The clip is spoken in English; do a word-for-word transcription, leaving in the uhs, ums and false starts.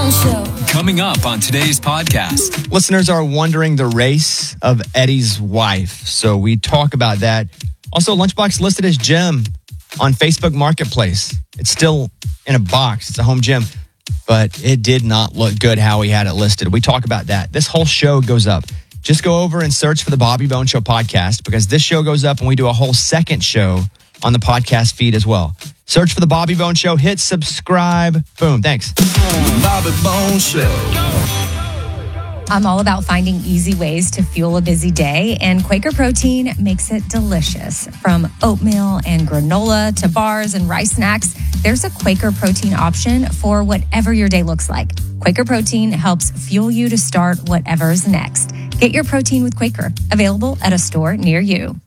Bone Show. Coming up on today's podcast. Listeners are wondering the race of Eddie's wife, so we talk about that. Also, Lunchbox listed as gym on Facebook Marketplace. It's still in a box. It's a home gym, but it did not look good how he had it listed. We talk about that. This whole show goes up. Just go over and search for the Bobby Bone Show podcast, because this show goes up and we do a whole second show on the podcast feed as well. Search for the Bobby Bone Show, hit subscribe. Boom, thanks. Bobby Bone Show. I'm all about finding easy ways to fuel a busy day, and Quaker Protein makes it delicious. From oatmeal and granola to bars and rice snacks, there's a Quaker Protein option for whatever your day looks like. Quaker Protein helps fuel you to start whatever's next. Get your protein with Quaker, available at a store near you.